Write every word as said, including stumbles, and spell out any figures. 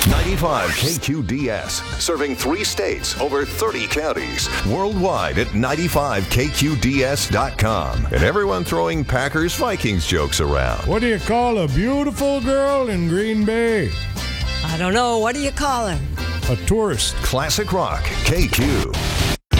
ninety-five K Q D S, serving three states, over thirty counties, worldwide at ninety-five K Q D S dot com. And everyone throwing Packers Vikings jokes around. What do you call a beautiful girl in Green Bay? I don't know. What do you call her? A tourist. Classic Rock K Q.